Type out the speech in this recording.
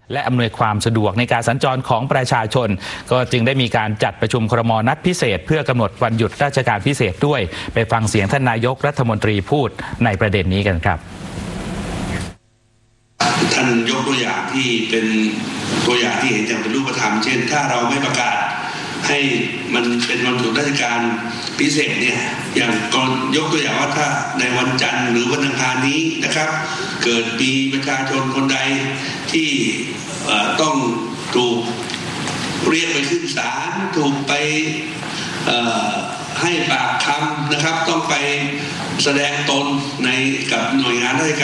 และอำนวยความสะดวกในการสัญจรของประชาชนก็จึงได้มีการจัดประชุมครม.นัดพิเศษเพื่อกำหนดวันหยุดราชการพิเศษด้วยไปฟังเสียงท่านนายกรัฐมนตรีพูดในประเด็นนี้กันครับท่านยกตัวอย่างที่เป็นตัวอย่างที่เห็นอย่างเป็นรูปธรรมเช่นถ้าเราไม่ประกาศให้มันเป็นวันหยุดราชการพิเศษเนี่ยอย่างก่อนยกตัวอย่างว่าถ้าในวันจันทร์หรือวันอังคารนี้นะครับเกิดมีประชาชนคนใดที่ต้องถูกเรียกไปขึ้นศาลถูกไปให้ปากคำนะครับต้องไปแสดงตนในกับหน่วยงานราช